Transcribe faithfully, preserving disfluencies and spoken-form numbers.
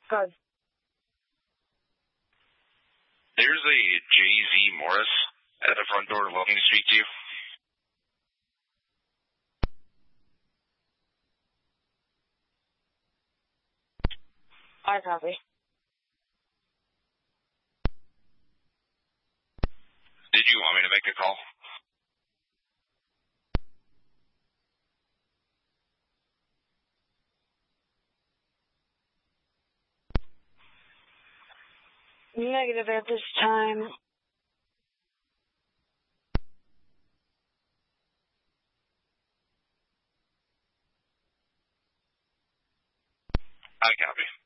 Good. There's a J Z Morris at the front door looking to speak to you. I copy. Did you want me to make a call? Negative at this time. I copy.